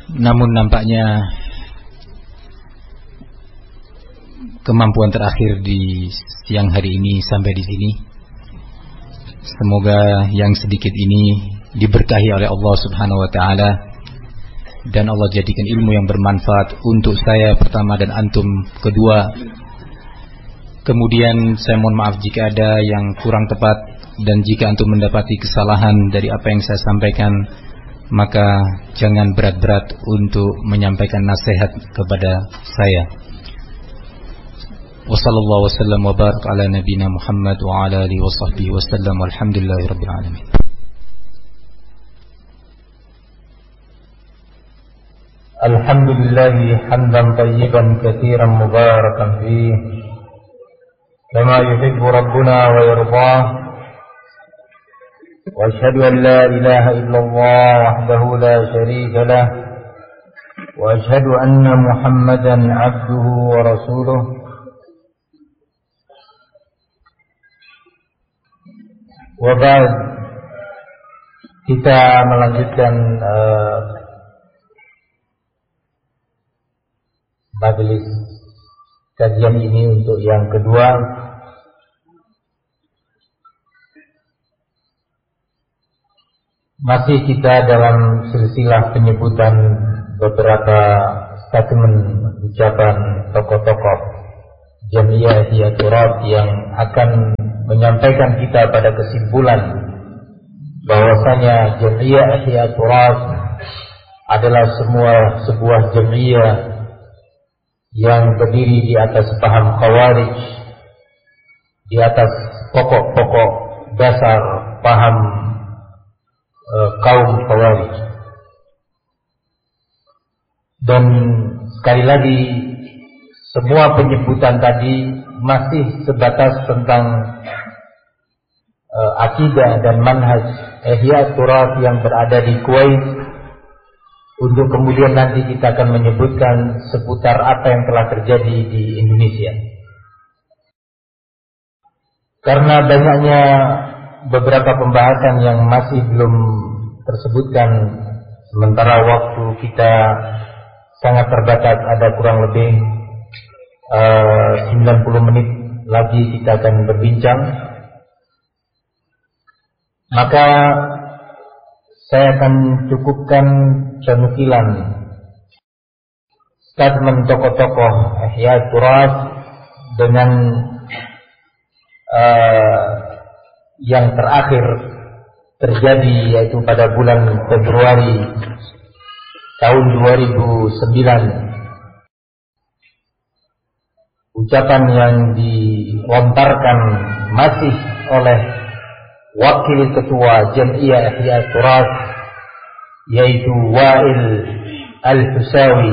Namun nampaknya kemampuan terakhir di siang hari ini sampai di sini. Semoga yang sedikit ini diberkahi oleh Allah Subhanahu wa taala dan Allah jadikan ilmu yang bermanfaat untuk saya pertama dan antum kedua. Kemudian saya mohon maaf jika ada yang kurang tepat, dan jika antum mendapati kesalahan dari apa yang saya sampaikan, maka jangan berat-berat untuk menyampaikan nasihat kepada saya. Wassallallahu wasallam wa barak ala nabina Muhammad wa ala alihi wa sahbihi wasallam walhamdulillahi rabbil alamin. Alhamdulillahi hamdan tayyiban katsiran mubarakan fihi kama yuhibbu rabbuna wa yardah. Wa asyhadu an la ilaha illallah wahdahu la syarika lah wa asyhadu anna Muhammadan abduhu wa rasuluh. Wabad, kita melanjutkan majelis kajian ini untuk yang kedua. Masih kita dalam silsilah penyebutan beberapa statement ucapan tokoh-tokoh Jamiah Ihya Turath yang akan menyampaikan kita pada kesimpulan bahwasanya Jamiah Ihya Turath adalah sebuah jamiah yang berdiri di atas paham Khawarij, di atas pokok-pokok dasar paham kaum Khawarij. Dan sekali lagi, semua penyebutan tadi masih sebatas tentang akidah dan manhaj Ihya Turath yang berada di Kuwait, untuk kemudian nanti kita akan menyebutkan seputar apa yang telah terjadi di Indonesia. Karena banyaknya beberapa pembahasan yang masih belum tersebutkan, sementara waktu kita sangat terbatas, ada kurang lebih 90 menit lagi kita akan berbincang. Maka saya akan cukupkan penukilan statement tokoh-tokoh Ihya Turath dengan yang terakhir terjadi, yaitu pada bulan Februari tahun 2009. Ucapan yang dilontarkan masih oleh wakil ketua Jamiah Ihya Turath, yaitu Wa'il Al-Husawi,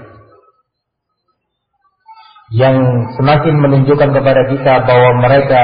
yang semakin menunjukkan kepada kita bahwa mereka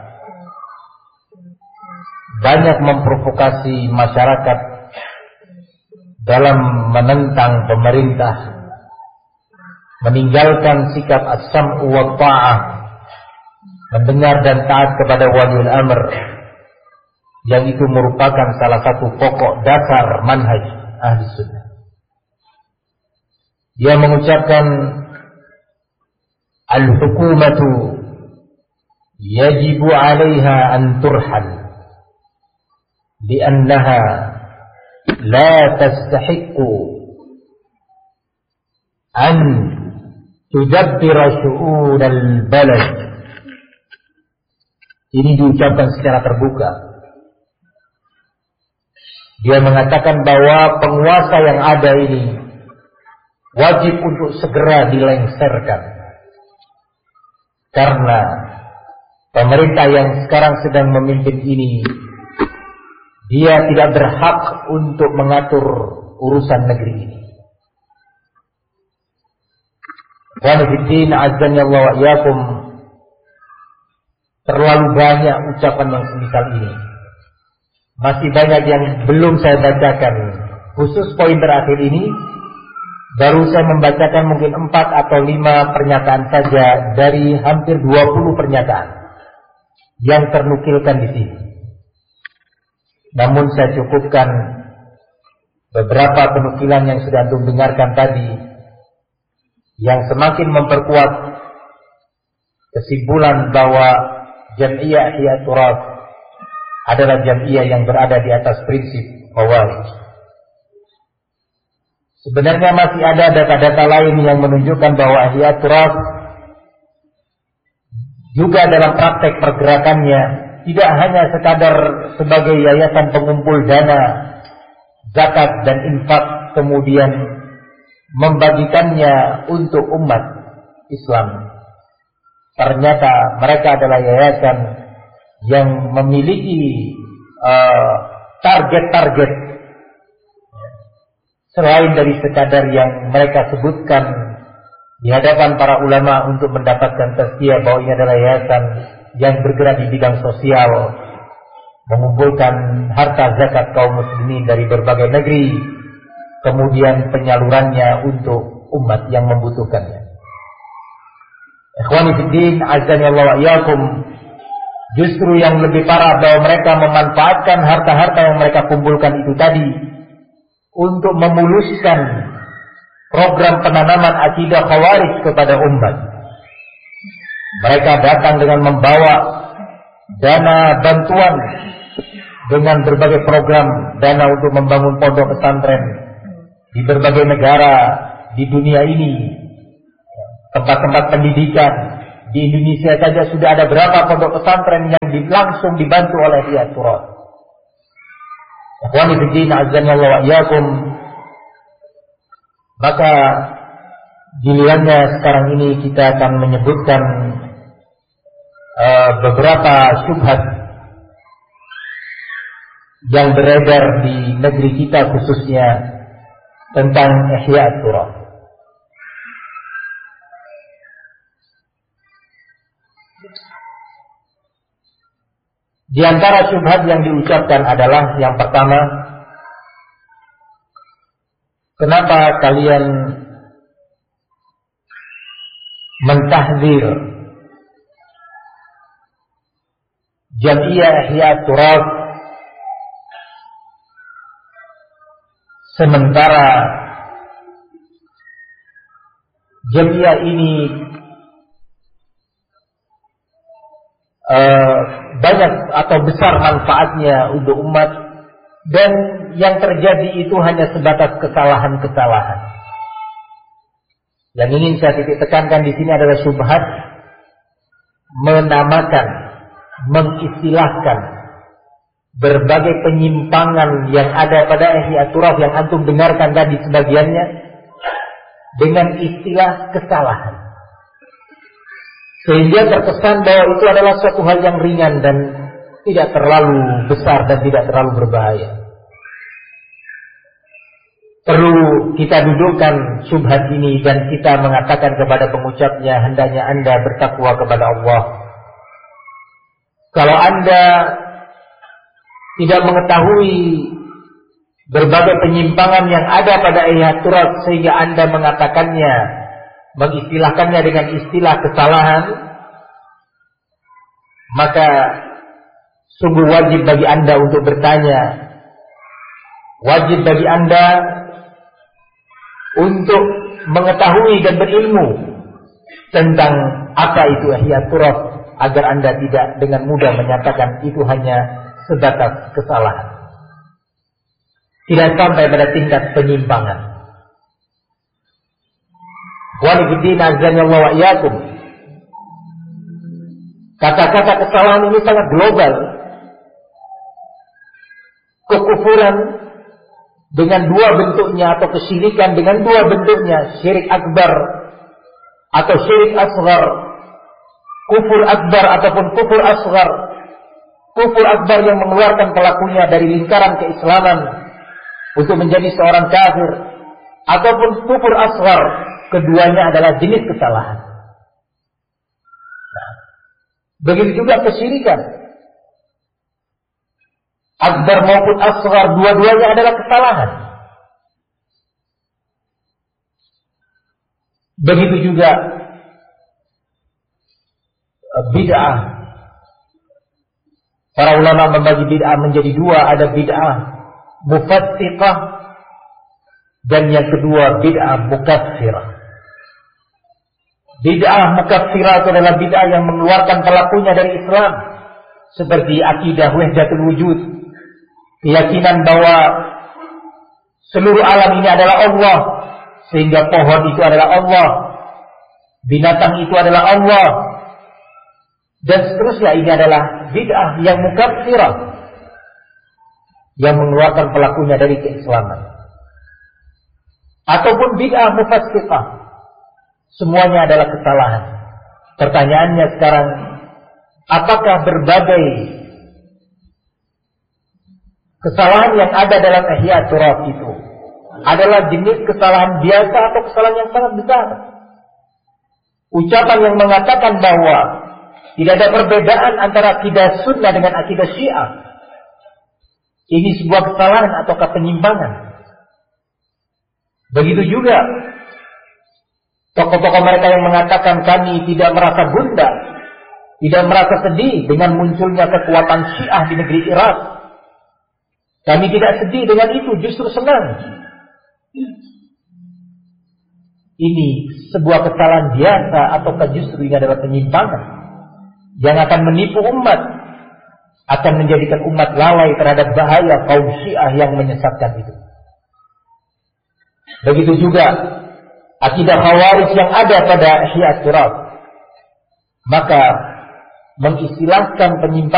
banyak memprovokasi masyarakat dalam menentang pemerintah, meninggalkan sikap as-sam'u wa ta'ah, mendengar dan taat kepada waliul amr, yang itu merupakan salah satu pokok dasar manhaj ahli sunnah. Dia mengucapkan al-hukumatu yajibu 'alaiha an turhal li'annaha la tastahiqqu an tudabbira syu'un al-balad. Ini diucapkan secara terbuka. Dia mengatakan bahwa penguasa yang ada ini wajib untuk segera dilengserkan, karena pemerintah yang sekarang sedang memimpin ini, dia tidak berhak untuk mengatur urusan negeri ini. Wa fiddin azzani Allah wa iyyakum. Terlalu banyak ucapan yang semisal ini. Masih banyak yang belum saya bacakan. Khusus poin terakhir ini, baru saya membacakan mungkin 4 atau 5 pernyataan saja dari hampir 20 pernyataan yang ternukilkan di sini. Namun saya cukupkan beberapa penukilan yang sudah antum dengarkan tadi yang semakin memperkuat kesimpulan bahwa Jam'iyah Ihya Turath adalah jam'iyah yang berada di atas prinsip Khawarij. Sebenarnya masih ada data-data lain yang menunjukkan bahwa Ihya Turath juga dalam praktek pergerakannya tidak hanya sekadar sebagai yayasan pengumpul dana, zakat dan infak kemudian membagikannya untuk umat Islam. Ternyata mereka adalah yayasan yang memiliki target-target selain dari sekadar yang mereka sebutkan di hadapan para ulama untuk mendapatkan tazkiyah bahwa ini adalah yayasan yang bergerak di bidang sosial, mengumpulkan harta zakat kaum muslimin dari berbagai negeri, kemudian penyalurannya untuk umat yang membutuhkannya. Ikhwani fiddin, azani Allah wa iyyakum, justru yang lebih parah bahwa mereka memanfaatkan harta-harta yang mereka kumpulkan itu tadi untuk memuluskan program penanaman akidah Khawarij kepada umat. Mereka datang dengan membawa dana bantuan dengan berbagai program dana untuk membangun pondok pesantren di berbagai negara di dunia ini, tempat-tempat pendidikan. Di Indonesia saja sudah ada berapa pondok pesantren yang langsung dibantu oleh Ihya Turath. Ikhwani fiddin, azza wa iyyakum. Maka gilirannya sekarang ini kita akan menyebutkan beberapa syubhat yang beredar di negeri kita khususnya tentang Ihya Turath. Di antara syubhat yang diucapkan adalah yang pertama, kenapa kalian mentahdzir Jam'iyah Ihya Turath sementara Jam'iyah ini banyak atau besar manfaatnya untuk umat, dan yang terjadi itu hanya sebatas kesalahan-kesalahan. Yang ingin saya titik tekankan di sini adalah syubhat menamakan, mengistilahkan berbagai penyimpangan yang ada pada Ihya Turath yang antum dengarkan tadi sebagiannya dengan istilah kesalahan, sehingga terkesan bahwa itu adalah suatu hal yang ringan dan tidak terlalu besar dan tidak terlalu berbahaya. Perlu kita dudukkan syubhat ini dan kita mengatakan kepada pengucapnya, hendaknya Anda bertakwa kepada Allah. Kalau Anda tidak mengetahui berbagai penyimpangan yang ada pada Ihya Turath sehingga Anda mengatakannya, mengistilahkannya dengan istilah kesalahan, maka sungguh wajib bagi Anda untuk bertanya, wajib bagi Anda untuk mengetahui dan berilmu tentang apa itu Ihya Turath, agar Anda tidak dengan mudah menyatakan itu hanya sebatas kesalahan, tidak sampai pada tingkat penyimpangan. Walifiddin azza wa iyyakum. Kata-kata kesalahan ini sangat global. Kekufuran dengan dua bentuknya atau kesyirikan dengan dua bentuknya, syirik akbar atau syirik asghar, kufur akbar ataupun kufur asghar. Kufur akbar yang mengeluarkan pelakunya dari lingkaran keislaman untuk menjadi seorang kafir, ataupun kufur asghar, keduanya adalah jenis kesalahan. Nah, begitu juga kesyirikan, akbar maupun asghar, dua-duanya adalah kesalahan. Begitu juga bid'ah. Para ulama membagi bid'ah menjadi dua, ada bid'ah mufassiqah, Dan yang kedua, bid'ah mukaffirah. Bid'ah mukaffirah itu adalah bid'ah yang mengeluarkan pelakunya dari Islam. Seperti akidah wahdatul wujud, keyakinan bahwa seluruh alam ini adalah Allah, sehingga pohon itu adalah Allah, binatang itu adalah Allah, dan seterusnya. Ini adalah bid'ah yang mukaffirah, yang mengeluarkan pelakunya dari keislaman. Ataupun bid'ah mufassiqah, semuanya adalah kesalahan. Pertanyaannya sekarang, apakah berbagai kesalahan yang ada dalam ihya turab itu adalah jenis kesalahan biasa atau kesalahan yang sangat besar? Ucapan yang mengatakan bahwa tidak ada perbedaan antara akidah sunnah dengan akidah syiah, ini sebuah kesalahan ataukah penyimpangan? Begitu juga tokoh-tokoh mereka yang mengatakan kami tidak merasa gundah, tidak merasa sedih dengan munculnya kekuatan syiah di negeri Irak. Kami tidak sedih dengan itu, justru senang. Ini sebuah kesalahan biasa ataukah justru ini adalah penyimpangan yang akan menipu umat, akan menjadikan umat lalai terhadap bahaya kaum syiah yang menyesatkan itu. Begitu juga akidah khawarij yang ada pada ihya turab. Maka mengistilahkan penyimpangan